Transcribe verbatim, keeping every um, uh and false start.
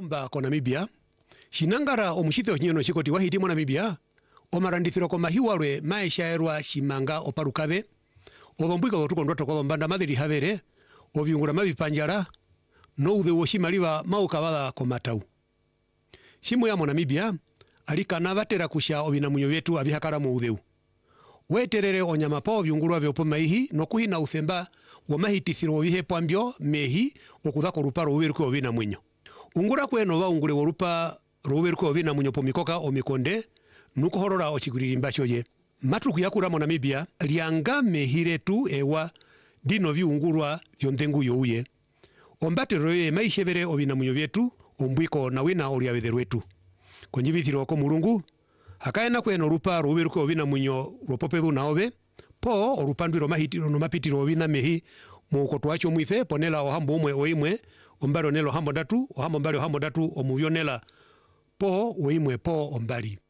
Lumba ko Namibia shinangara omushithe onyono chikoti wahiti mo Namibia omarandithiro ko mahiwalwe maishaerwa shimanga oparukabe obombwiko otukondwa tokombanda madhiri havere obyungura mabipanjara no udhe woshimaliwa maukabala ko matau shimu ya mo Namibia alikana batera kusha obinamunyo byetu abihakara mu udheu weterere onyama pa obyungurwa byo pomaihi no kuhina uthemba wo mahitithiro bihe pambyo mehi okuza ko ruparo uberuko obinamunyo ungura kweno ba ungure worupa ruberuko obinamunyo pomikoka omikonde nuko horora ochiguririmba choye matuku yakura mo Namibia lianga mehiretu ewa dino byungurwa byondengu youye ombate roye maishebere obinamunyo byetu ombwiko na wina oliabetherwetu konyibithiro ko mulungu hakaena kweno rupa ruberuko obinamunyo ropopedu naobe po orupandwiro mahitiro no mapitiro obina mehi muko twacho mwithe ponela ohambo omwe oimwe ombaro nelo hambo datu ohambo mbali ohambo datu omubyonela po oimwe po ombali